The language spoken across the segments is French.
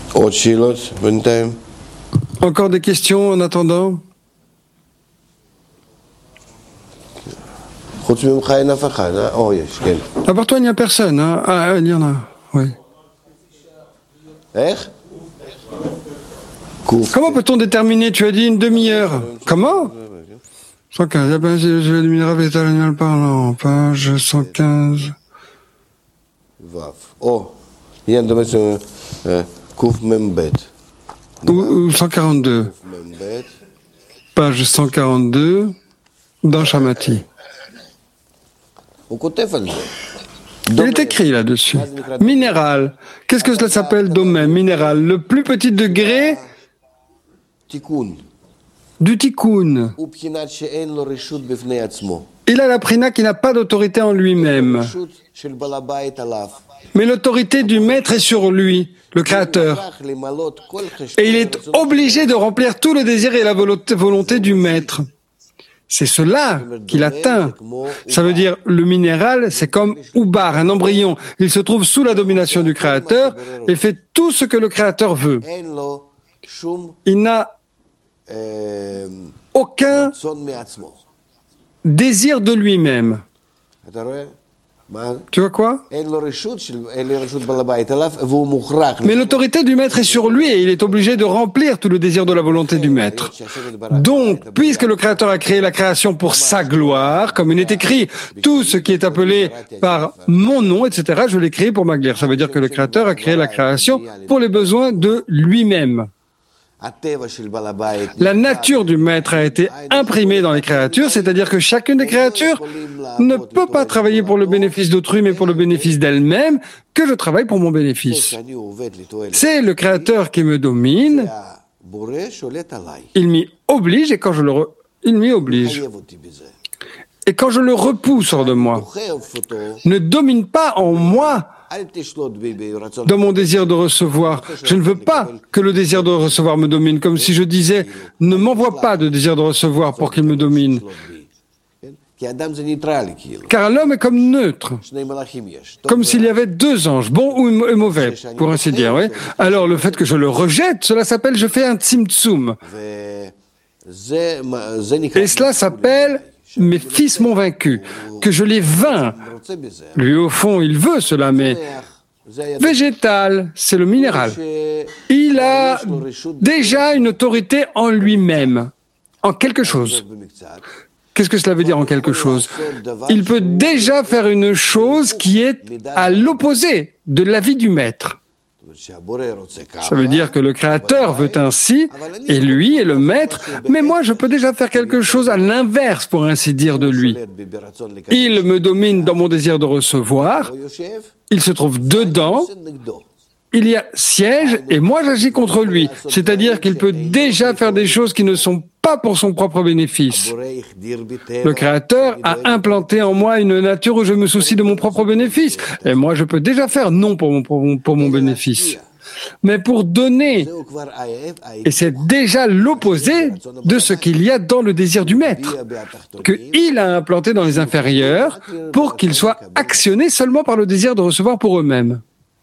עוד שאלות בינתיים? Encore des questions en attendant? חוץ ממך אין אף אחד, יש, כן. À part toi, il n'y a personne. Hein? Ah, il y en a, oui. איך? Comment peut-on déterminer? Tu as dit une demi-heure. Comment? 115. Je vais éliminer végétal animal parlant. Page 115. Il y a קוף מ"ב. Ou 142. Page 142 dans Shamati. Il est écrit là-dessus. Minéral. Qu'est-ce que cela s'appelle domaine? Minéral. Le plus petit degré du tikkun. Il a la prina qui n'a pas d'autorité en lui-même. Mais l'autorité du maître est sur lui, le créateur. Et il est obligé de remplir tout le désir et la volonté du maître. C'est cela qu'il atteint. Ça veut dire, le minéral, c'est comme Oubar, un embryon. Il se trouve sous la domination du créateur et fait tout ce que le créateur veut. Il n'a aucun désir de lui-même. Tu vois quoi? Mais l'autorité du maître est sur lui et il est obligé de remplir tout le désir de la volonté du maître. Donc, puisque le créateur a créé la création pour sa gloire, comme il est écrit, tout ce qui est appelé par mon nom, etc., je l'ai créé pour ma gloire. Ça veut dire que le créateur a créé la création pour les besoins de lui-même. La nature du maître a été imprimée dans les créatures, c'est-à-dire que chacune des créatures ne peut pas travailler pour le bénéfice d'autrui, mais pour le bénéfice d'elle-même, que je travaille pour mon bénéfice. C'est le créateur qui me domine, il m'y oblige, et quand je il m'y oblige. Et quand je le repousse hors de moi, ne domine pas en moi dans mon désir de recevoir. Je ne veux pas que le désir de recevoir me domine, comme si je disais, ne m'envoie pas de désir de recevoir pour qu'il me domine. Car l'homme est comme neutre, comme s'il y avait deux anges, bons ou mauvais, pour ainsi dire. Oui. Alors le fait que je le rejette, cela s'appelle, je fais un tzimtzum. Et cela s'appelle, mes fils m'ont vaincu, que je les vains. Lui, au fond, il veut cela, mais végétal, c'est le minéral. Il a déjà une autorité en lui-même, en quelque chose. Qu'est-ce que cela veut dire en quelque chose? Il peut déjà faire une chose qui est à l'opposé de l'avis du maître. Ça veut dire que le créateur veut ainsi, et lui est le maître, mais moi je peux déjà faire quelque chose à l'inverse, pour ainsi dire, de lui. Il me domine dans mon désir de recevoir, il se trouve dedans, il y a siège, et moi j'agis contre lui. C'est-à-dire qu'il peut déjà faire des choses qui ne sont pas pour son propre bénéfice. Le Créateur a implanté en moi une nature où je me soucie de mon propre bénéfice. Et moi je peux déjà faire non pour mon bénéfice. Mais pour donner, et c'est déjà l'opposé de ce qu'il y a dans le désir du maître, qu'il a implanté dans les inférieurs pour qu'ils soient actionnés seulement par le désir de recevoir pour eux-mêmes.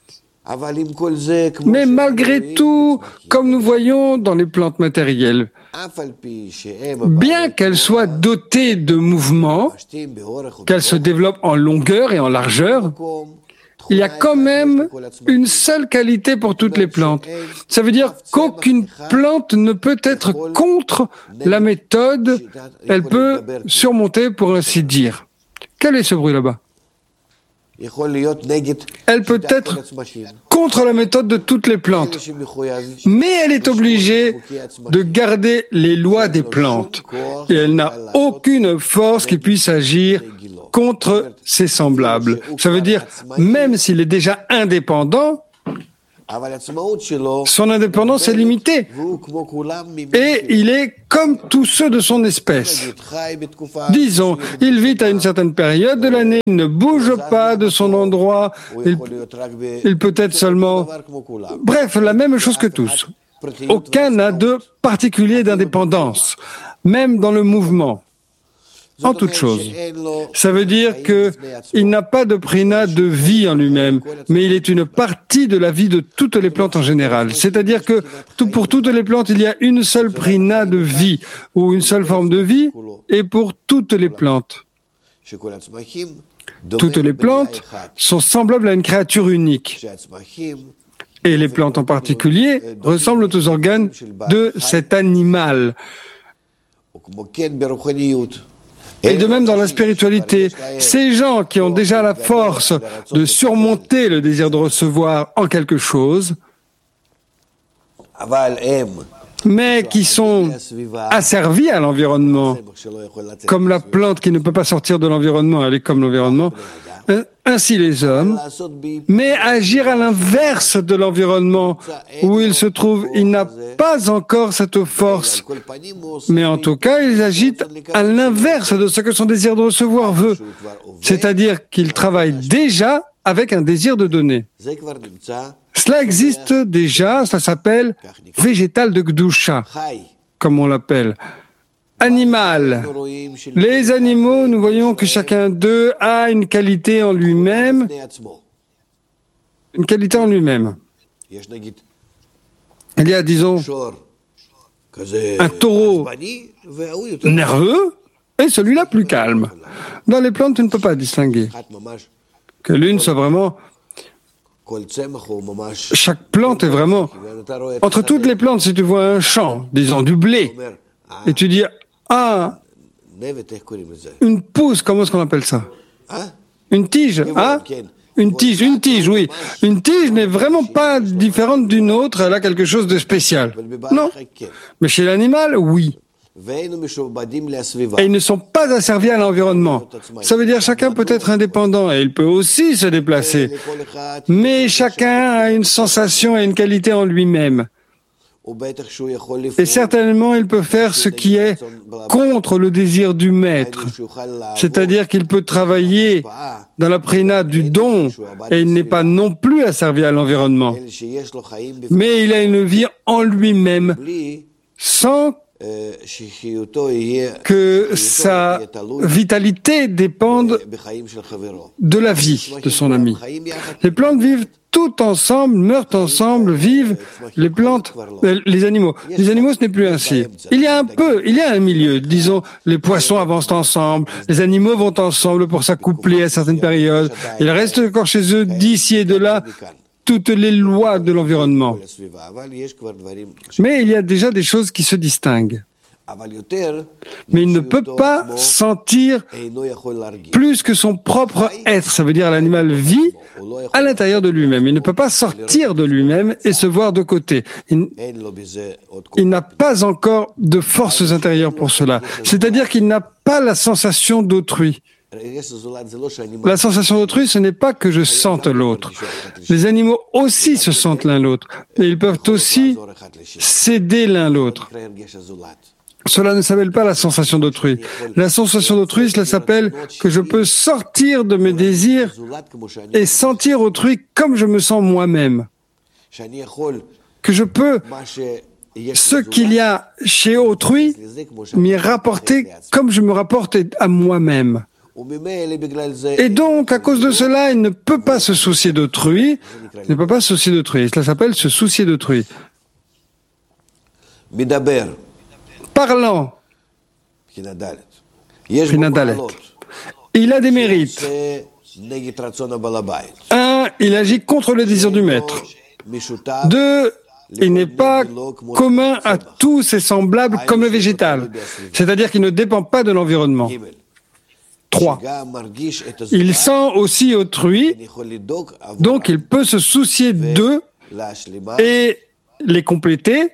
Mais malgré tout, comme nous voyons dans les plantes matérielles, bien qu'elles soient dotées de mouvements, qu'elles se développent en longueur et en largeur, il y a quand même une seule qualité pour toutes les plantes. Ça veut dire qu'aucune plante ne peut être contre la méthode, elle peut surmonter, pour ainsi dire. Quel est ce bruit là-bas? Elle peut être contre la méthode de toutes les plantes, mais elle est obligée de garder les lois des plantes. Et elle n'a aucune force qui puisse agir contre ses semblables. Ça veut dire, même s'il est déjà indépendant, son indépendance est limitée. Et il est comme tous ceux de son espèce. Disons, il vit à une certaine période de l'année, il ne bouge pas de son endroit, il peut être seulement... Bref, la même chose que tous. Aucun n'a de particulier d'indépendance, même dans le mouvement. en toute chose. Ça veut dire qu'il n'a pas de prina de vie en lui-même, mais il est une partie de la vie de toutes les plantes en général. C'est-à-dire que pour toutes les plantes, il y a une seule prina de vie, ou une seule forme de vie, et pour toutes les plantes. Toutes les plantes sont semblables à une créature unique. Et les plantes en particulier ressemblent aux organes de cet animal. Et de même dans la spiritualité, ces gens qui ont déjà la force de surmonter le désir de recevoir en quelque chose, mais qui sont asservis à l'environnement, comme la plante qui ne peut pas sortir de l'environnement, elle est comme l'environnement, ainsi les hommes, mais agir à l'inverse de l'environnement où il se trouve, il n'a pas encore cette force, mais en tout cas, ils agissent à l'inverse de ce que son désir de recevoir veut, c'est-à-dire qu'il travaille déjà avec un désir de donner. Cela existe déjà, ça s'appelle végétal de Gdusha, comme on l'appelle. Animal. Les animaux, nous voyons que chacun d'eux a une qualité en lui-même. Une qualité en lui-même. Il y a, disons, un taureau nerveux et celui-là plus calme. Dans les plantes, tu ne peux pas distinguer. Que l'une soit vraiment... Chaque plante est vraiment... Entre toutes les plantes, si tu vois un champ, disons du blé, et tu dis, ah, une pousse, comment est-ce qu'on appelle ça? Une tige, hein? Une tige, oui. Une tige n'est vraiment pas différente d'une autre, elle a quelque chose de spécial. Non. Mais chez l'animal, oui. Et ils ne sont pas asservis à l'environnement. Ça veut dire chacun peut être indépendant et il peut aussi se déplacer. Mais chacun a une sensation et une qualité en lui-même. Et certainement, il peut faire ce qui est contre le désir du maître. C'est-à-dire qu'il peut travailler dans la prina du don et il n'est pas non plus asservi à l'environnement. Mais il a une vie en lui-même sans que sa vitalité dépende de la vie de son ami. Les plantes vivent toutes ensemble, meurent ensemble, vivent les plantes, les animaux. Les animaux, ce n'est plus ainsi. Il y a un milieu. Disons, les poissons avancent ensemble, les animaux vont ensemble pour s'accoupler à certaines périodes. Il reste encore chez eux, d'ici et de là, toutes les lois de l'environnement. Mais il y a déjà des choses qui se distinguent. Mais il ne peut pas sentir plus que son propre être. Ça veut dire l'animal vit à l'intérieur de lui-même. Il ne peut pas sortir de lui-même et se voir de côté. Il n'a pas encore de forces intérieures pour cela. C'est-à-dire qu'il n'a pas la sensation d'autrui. La sensation d'autrui, ce n'est pas que je sente l'autre. Les animaux aussi se sentent l'un l'autre. Et ils peuvent aussi s'aider l'un l'autre. Cela ne s'appelle pas la sensation d'autrui. La sensation d'autrui, cela s'appelle que je peux sortir de mes désirs et sentir autrui comme je me sens moi-même. Que je peux, ce qu'il y a chez autrui, m'y rapporter comme je me rapporte à moi-même. Et donc, à cause de cela, il ne peut pas se soucier d'autrui. Il ne peut pas se soucier d'autrui. Cela s'appelle se soucier d'autrui. Parlant, Pinadalet, il a des mérites. Un, il agit contre le désir du maître. Deux, il n'est pas commun à tous ses semblables comme le végétal, c'est-à-dire qu'il ne dépend pas de l'environnement. 3. Il sent aussi autrui, donc il peut se soucier d'eux et les compléter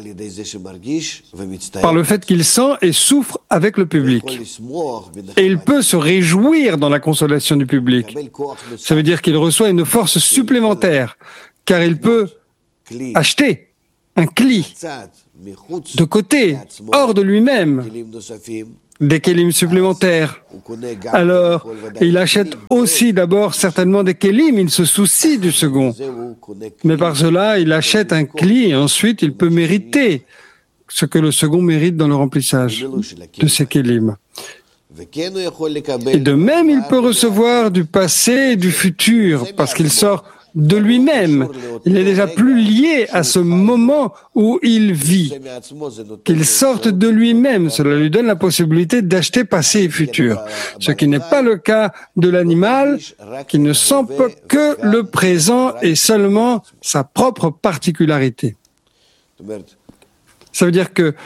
par le fait qu'il sent et souffre avec le public. Et il peut se réjouir dans la consolation du public. Ça veut dire qu'il reçoit une force supplémentaire, car il peut acheter un kli de côté, hors de lui-même, des kélim supplémentaires. Alors, il achète aussi d'abord certainement des kélim, il se soucie du second. Mais par cela, il achète un kli et ensuite il peut mériter ce que le second mérite dans le remplissage de ces kélim. Et de même, il peut recevoir du passé et du futur, parce qu'il sort de lui-même. Il est déjà plus lié à ce moment où il vit. Qu'il sorte de lui-même, cela lui donne la possibilité d'acheter passé et futur. Ce qui n'est pas le cas de l'animal, qui ne sent que le présent et seulement sa propre particularité. Ça veut dire que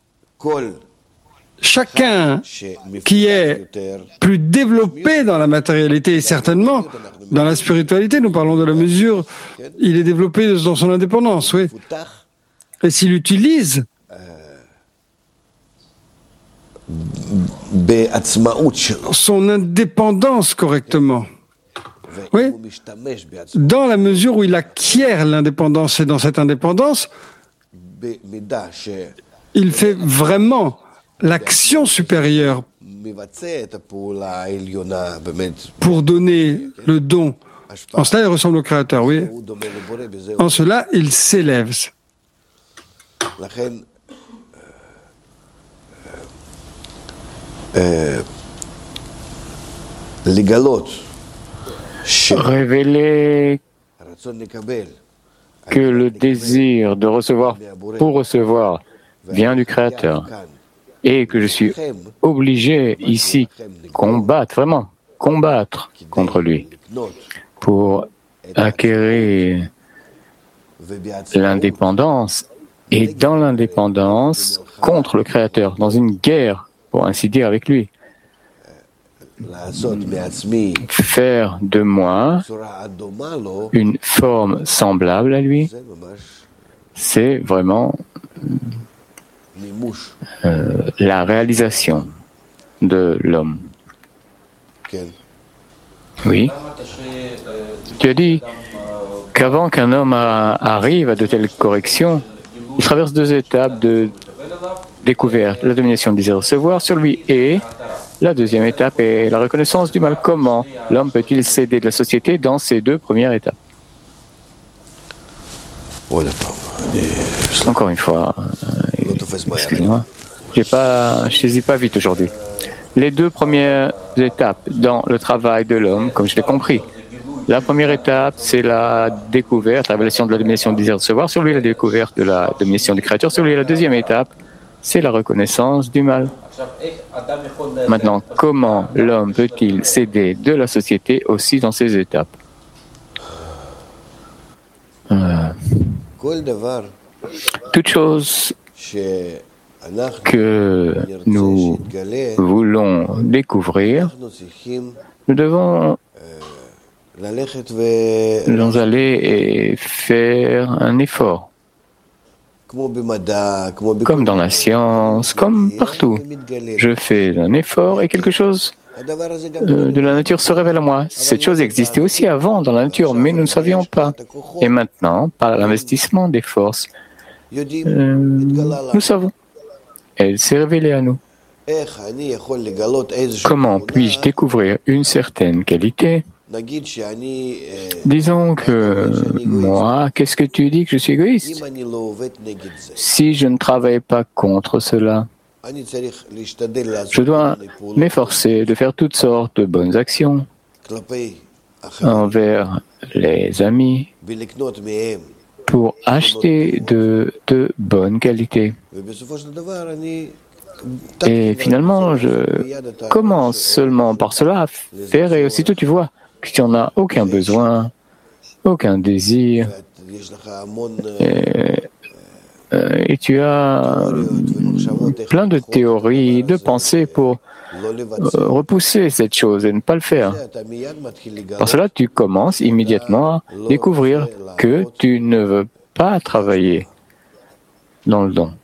chacun qui est plus développé dans la matérialité et certainement dans la spiritualité, nous parlons de la mesure, il est développé dans son indépendance, oui. Et s'il utilise son indépendance correctement, oui, dans la mesure où il acquiert l'indépendance et dans cette indépendance, il fait vraiment l'action supérieure pour donner le don. En cela, il ressemble au Créateur, oui. En cela, il s'élève. Révéler que le désir de recevoir pour recevoir vient du Créateur et que je suis obligé ici vraiment combattre contre lui pour acquérir l'indépendance et dans l'indépendance contre le Créateur, dans une guerre, pour ainsi dire, avec lui. Faire de moi une forme semblable à lui, c'est vraiment la réalisation de l'homme. Oui. Tu as dit qu'avant qu'un homme arrive à de telles corrections, il traverse 2 étapes de découverte. La domination du désir de recevoir sur lui et la deuxième étape est la reconnaissance du mal. Comment l'homme peut-il s'aider de la société dans ces 2 premières étapes? Encore une fois, excusez-moi, je ne saisis pas vite aujourd'hui. Les 2 premières étapes dans le travail de l'homme, comme je l'ai compris. La première étape, c'est la découverte, la révélation de la domination du désir de recevoir sur lui, la découverte de la domination du Créateur sur lui. La deuxième étape, c'est la reconnaissance du mal. Maintenant, comment l'homme peut-il s'aider de la société aussi dans ces étapes? Toute chose que nous voulons découvrir, nous devons aller et faire un effort. Comme dans la science, comme partout. Je fais un effort et quelque chose de la nature se révèle à moi. Cette chose existait aussi avant dans la nature, mais nous ne savions pas. Et maintenant, par l'investissement des forces, nous savons. Elle s'est révélée à nous. Comment puis-je découvrir une certaine qualité? Disons que moi, qu'est-ce que tu dis que je suis égoïste? Si je ne travaille pas contre cela, je dois m'efforcer de faire toutes sortes de bonnes actions envers les amis pour acheter de bonnes qualités. Et finalement, je commence seulement par cela à faire et aussitôt tu vois que tu n'en as aucun besoin, aucun désir. Et tu as plein de théories, de pensées pour repousser cette chose et ne pas le faire. Par cela, tu commences immédiatement à découvrir que tu ne veux pas travailler dans le don.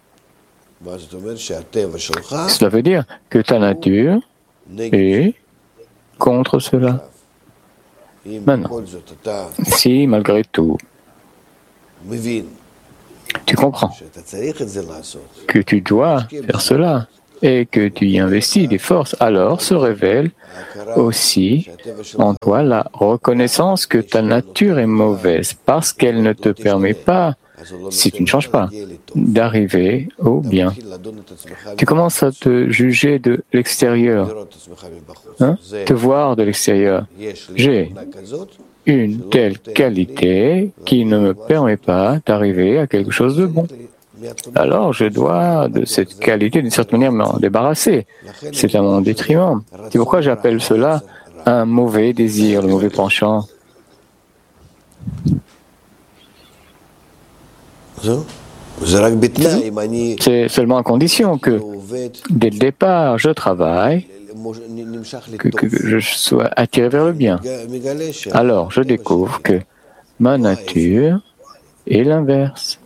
Cela veut dire que ta nature est contre cela. Maintenant, si malgré tout, tu comprends que tu dois faire cela et que tu y investis des forces, alors se révèle aussi en toi la reconnaissance que ta nature est mauvaise parce qu'elle ne te permet pas si tu ne changes pas, d'arriver au bien. Tu commences à te juger de l'extérieur, te voir de l'extérieur. J'ai une telle qualité qui ne me permet pas d'arriver à quelque chose de bon. Alors je dois de cette qualité d'une certaine manière m'en débarrasser. C'est à mon détriment. C'est pourquoi j'appelle cela un mauvais désir, le mauvais penchant. C'est seulement à condition que dès le départ je travaille, que je sois attiré vers le bien. Alors je découvre que ma nature est l'inverse.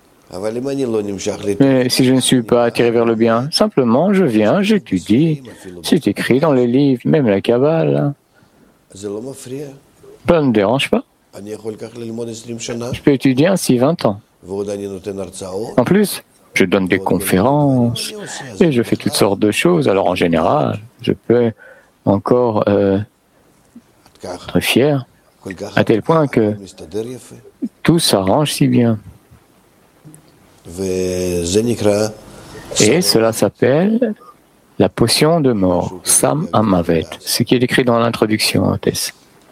Mais si je ne suis pas attiré vers le bien, simplement je viens, j'étudie. C'est écrit dans les livres, même la Kabbale. Ça ne me dérange pas. Je peux étudier ainsi 20 ans. En plus, je donne des conférences et je fais toutes sortes de choses. Alors en général, je peux encore être fier, à tel point que tout s'arrange si bien. Et cela s'appelle la potion de mort, Sam Amavet, ce qui est écrit dans l'introduction, Tess.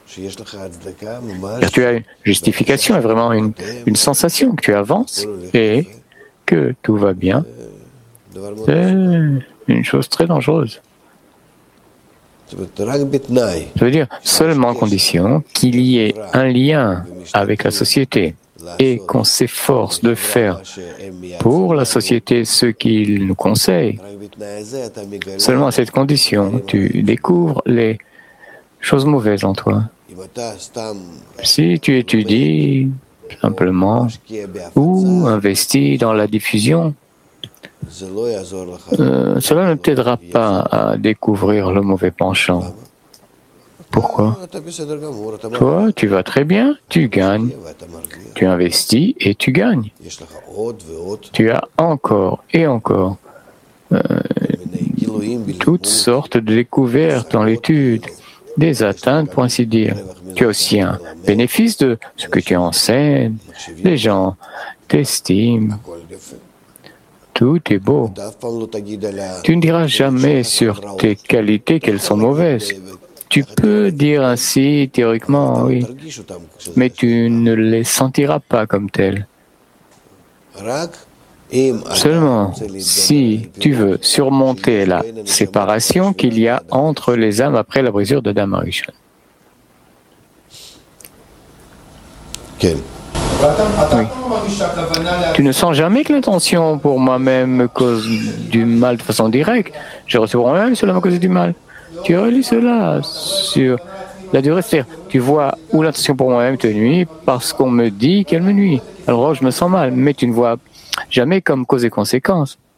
Car tu as une justification et vraiment une sensation que tu avances et que tout va bien. C'est une chose très dangereuse. Ça veut dire seulement en condition qu'il y ait un lien avec la société et qu'on s'efforce de faire pour la société ce qu'il nous conseille. Seulement à cette condition, tu découvres les choses mauvaises en toi. Si tu étudies simplement ou investis dans la diffusion, cela ne t'aidera pas à découvrir le mauvais penchant. Pourquoi? Toi, tu vas très bien, tu gagnes. Tu investis et tu gagnes. Tu as encore et encore toutes sortes de découvertes dans l'étude, des atteintes pour ainsi dire. Tu as aussi un bénéfice de ce que tu enseignes. Les gens t'estiment. Tout est beau. Tu ne diras jamais sur tes qualités qu'elles sont mauvaises. Tu peux dire ainsi théoriquement, oui, mais tu ne les sentiras pas comme telles. Seulement, si tu veux surmonter la séparation qu'il y a entre les âmes après la brisure de Adam Arishon. Oui. Tu ne sens jamais que l'intention pour moi-même me cause du mal de façon directe. Je reçois moi-même, cela me cause du mal. Tu relis cela sur la durée, c'est-à-dire tu vois où l'intention pour moi-même te nuit parce qu'on me dit qu'elle me nuit. Alors je me sens mal, mais tu ne vois jamais comme cause et conséquence.